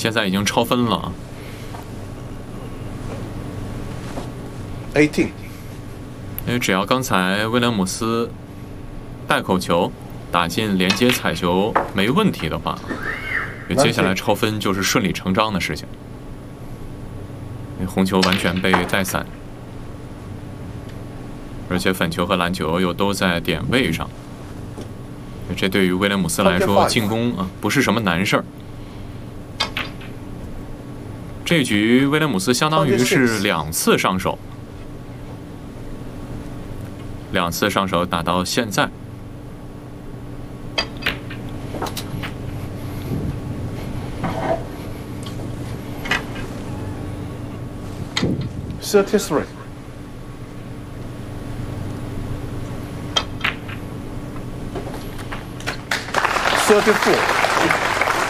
现在已经超分了。 18。 因为只要刚才威廉姆斯带口球打进连接彩球没问题的话，接下来超分就是顺理成章的事情。红球完全被带散，而且粉球和蓝球又都在点位上，这对于威廉姆斯来说进攻不是什么难事儿。这局威廉姆斯相当于是2次上手打到现在。 33。34。